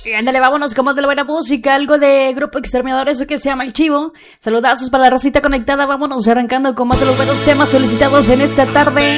Y ándale, vámonos con más de la buena música, algo de Grupo Exterminador, eso que se llama El Chivo. Saludazos para la racita conectada, vámonos arrancando con más de los buenos temas solicitados en esta tarde.